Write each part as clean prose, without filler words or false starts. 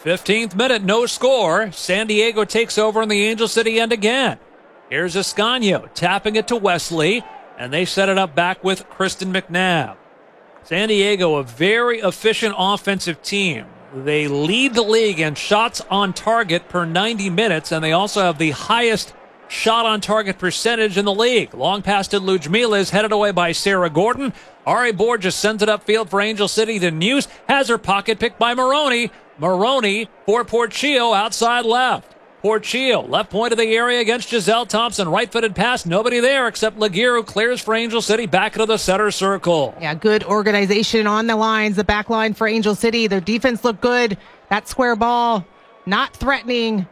15th minute, no score. San Diego takes over in the Angel City end again. Here's Ascanio tapping it to Wesley, and they set it up back with Kristen McNabb. San Diego, a very efficient offensive team. They lead the league in shots on target per 90 minutes, and they also have the highest shot on target percentage in the league. Long pass to Ludmila is headed away by Sarah Gordon. Ari Borges sends it upfield for Angel City. The News has her pocket picked by Maroney. Maroney for Portillo outside left. Portillo, left point of the area against Giselle Thompson. Right-footed pass, nobody there except Laguerre, clears for Angel City, back into the center circle. Yeah, good organization on the lines. The back line for Angel City. Their defense looked good. That square ball, not threatening.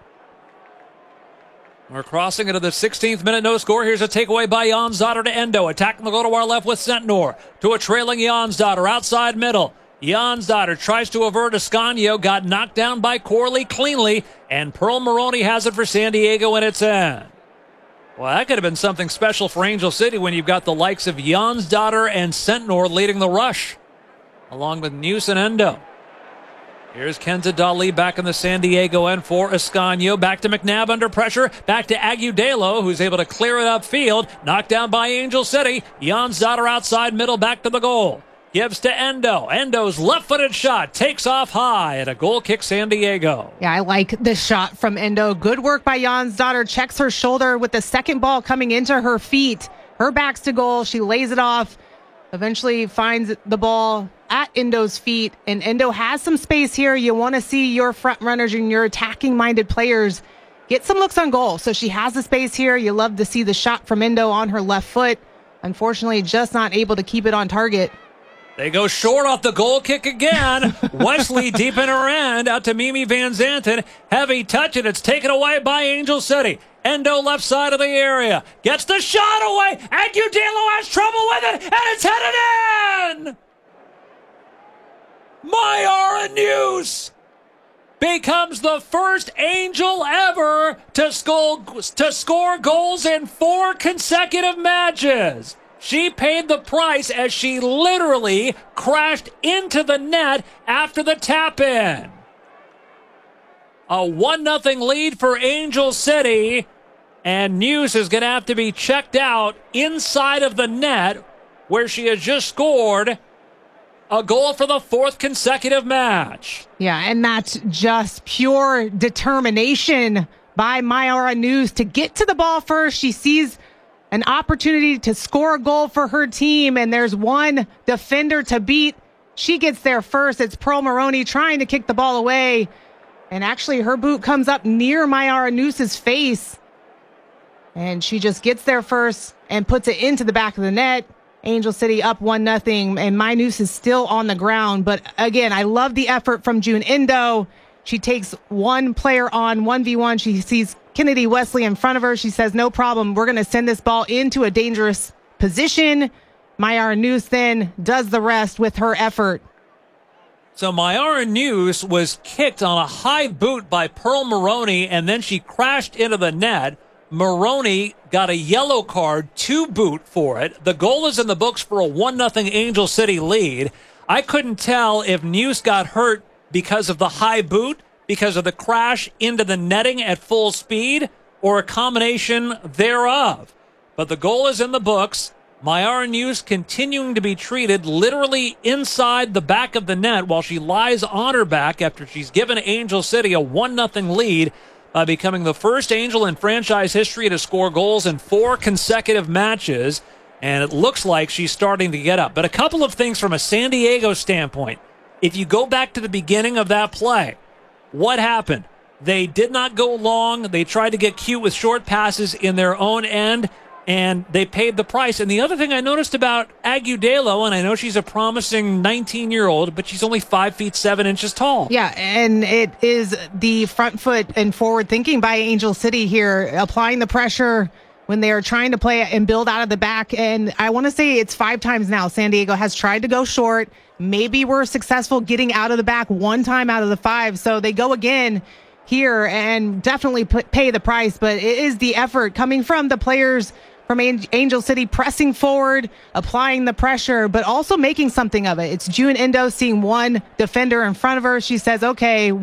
We're crossing into the 16th minute, no score. Here's a takeaway by Jonsdottir to Endo. Attacking the goal to our left with Sentnor. To a trailing Jonsdottir, outside middle. Jonsdottir tries to avert Ascanio, got knocked down by Corley cleanly, and Pearl Maroney has it for San Diego in its end. Well, that could have been something special for Angel City when you've got the likes of Jonsdottir and Sentnor leading the rush, along with News and Endo. Here's Kenza Dali back in the San Diego end for Ascanio. Back to McNabb under pressure. Back to Agudelo, who's able to clear it upfield. Knocked down by Angel City. Jonsdottir outside middle, back to the goal. Gives to Endo. Endo's left-footed shot takes off high, and a goal kick San Diego. Yeah, I like this shot from Endo. Good work by Jonsdottir. Checks her shoulder with the second ball coming into her feet. Her back's to goal. She lays it off. Eventually finds the ball at Endo's feet, and Endo has some space here. You want to see your front runners and your attacking-minded players get some looks on goal. So she has the space here. You love to see the shot from Endo on her left foot. Unfortunately, just not able to keep it on target. They go short off the goal kick again. Wesley deep in her end, out to Mimi Van Zanten. Heavy touch, and it's taken away by Angel City. Endo left side of the area. Gets the shot away. Agudelo has trouble with it, and it's headed in! Mayara News becomes the first Angel ever to score goals in 4 consecutive matches. She paid the price as she literally crashed into the net after the tap-in. A 1-0 lead for Angel City, and News is going to have to be checked out inside of the net where she has just scored a goal for the 4th consecutive match. Yeah, and that's just pure determination by Mayara News to get to the ball first. She sees an opportunity to score a goal for her team, and there's one defender to beat. She gets there first. It's Pearl Maroney trying to kick the ball away, and actually her boot comes up near Mayara News's face, and she just gets there first and puts it into the back of the net. Angel City up 1-0, and My News is still on the ground. But again, I love the effort from June Endo. She takes one player on 1v1. She sees Kennedy Wesley in front of her. She says, no problem. We're going to send this ball into a dangerous position. Mayara News then does the rest with her effort. So Mayara News was kicked on a high boot by Pearl Maroney, and then she crashed into the net. Maroney got a yellow card to boot for it. The goal is in the books for a 1-0 Angel City lead. I couldn't tell if News got hurt because of the high boot, because of the crash into the netting at full speed, or a combination thereof. But the goal is in the books. Mayara News continuing to be treated literally inside the back of the net while she lies on her back after she's given Angel City a 1-0 lead, by becoming the first Angel in franchise history to score goals in 4 consecutive matches. And it looks like she's starting to get up. But a couple of things from a San Diego standpoint. If you go back to the beginning of that play, what happened? They did not go long. They tried to get cute with short passes in their own end, and they paid the price. And the other thing I noticed about Agudelo, and I know she's a promising 19-year-old, but she's only 5 feet 7 inches tall. Yeah, and it is the front foot and forward thinking by Angel City here, applying the pressure when they are trying to play and build out of the back. And I want to say it's 5 times now San Diego has tried to go short. Maybe we're successful getting out of the back 1 time out of the 5. So they go again here and definitely pay the price. But it is the effort coming from the players from Angel City, pressing forward, applying the pressure, but also making something of it. It's June Endo seeing one defender in front of her. She says, okay,